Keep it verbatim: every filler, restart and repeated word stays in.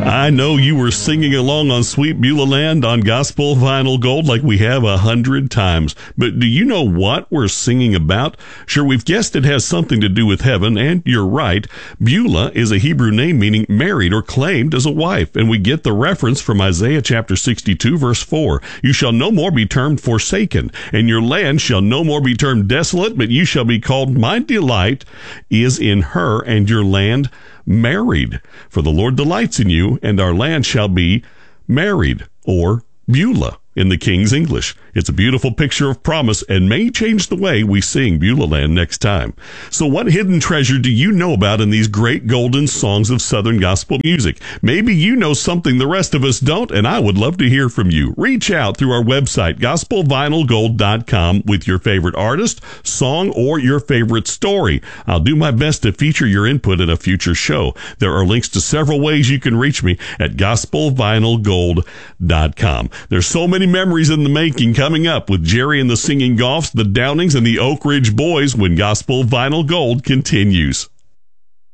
I know you were singing along on Sweet Beulah Land on Gospel Vinyl Gold like we have a hundred times. But do you know what we're singing about? Sure, we've guessed it has something to do with heaven, and you're right. Beulah is a Hebrew name meaning married or claimed as a wife, and we get the reference from Isaiah chapter sixty-two, verse four. You shall no more be termed forsaken, and your land shall no more be termed desolate, but you shall be called, my delight is in her, and your land married. For the Lord delights in you, and our land shall be married, or Beulah in the King's English. It's a beautiful picture of promise and may change the way we sing Beulah Land next time. So what hidden treasure do you know about in these great golden songs of Southern gospel music? Maybe you know something the rest of us don't, and I would love to hear from you. Reach out through our website, gospel vinyl gold dot com, with your favorite artist, song, or your favorite story. I'll do my best to feature your input in a future show. There are links to several ways you can reach me at gospel vinyl gold dot com. There's so many memories in the making coming up with Jerry and the Singing Goffs, the Downings, and the Oak Ridge Boys when Gospel Vinyl Gold continues.